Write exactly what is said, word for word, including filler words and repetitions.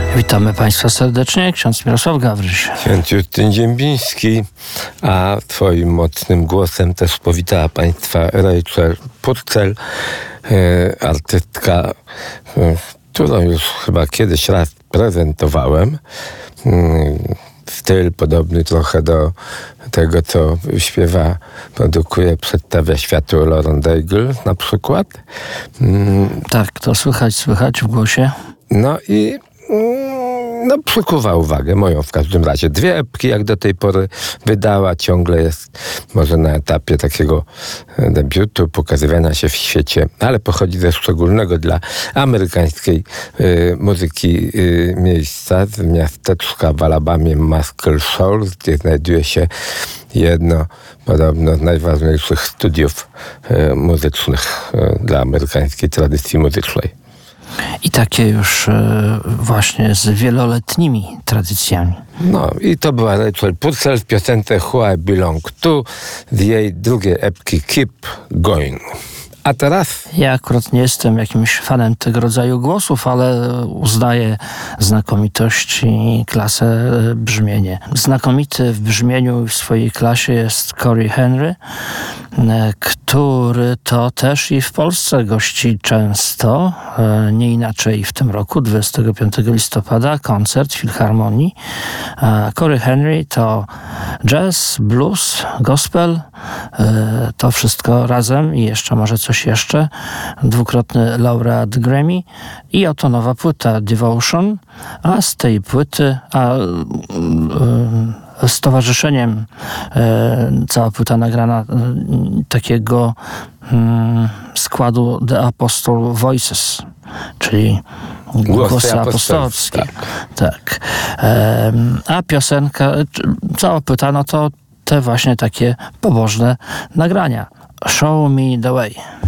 Witamy Państwa serdecznie. Ksiądz Mirosław Gawryś. Ksiądz Justyn Ziembiński, a Twoim mocnym głosem też powitała Państwa Rachel Purcell, e, artystka, e, którą już chyba kiedyś raz prezentowałem. E, styl podobny trochę do tego, co śpiewa, produkuje, przedstawia światu Lauren Daigle na przykład. E, Tak, to słychać, słychać w głosie. no i no, przykuwa uwagę, moją w każdym razie. Dwie epki, jak do tej pory wydała, ciągle jest może na etapie takiego debiutu, pokazywania się w świecie, ale pochodzi ze szczególnego dla amerykańskiej y, muzyki y, miejsca, z miasteczka w Alabamie Muscle Shoals, gdzie znajduje się jedno podobno z najważniejszych studiów y, muzycznych y, dla amerykańskiej tradycji muzycznej. I takie już e, właśnie z wieloletnimi tradycjami. No i to była Rachel Purcell w piosence Who I Belong To z jej drugiej epki Keep Going. A teraz? Ja akurat nie jestem jakimś fanem tego rodzaju głosów, ale uznaję znakomitość i klasę, brzmienie. Znakomity w brzmieniu w swojej klasie jest Cory Henry, który to też i w Polsce gości często, nie inaczej w tym roku, dwudziestego piątego listopada, koncert w Filharmonii. Cory Henry to jazz, blues, gospel, to wszystko razem i jeszcze może coś jeszcze. Dwukrotny laureat Grammy i oto nowa płyta Devotion, a z tej płyty a, y, y, z towarzyszeniem y, cała płyta nagrana y, takiego y, składu The Apostle Voices, czyli głosy, głosy apostolskie. Tak. tak. Y, a piosenka, cała płyta, no to te właśnie takie pobożne nagrania. Show me the way.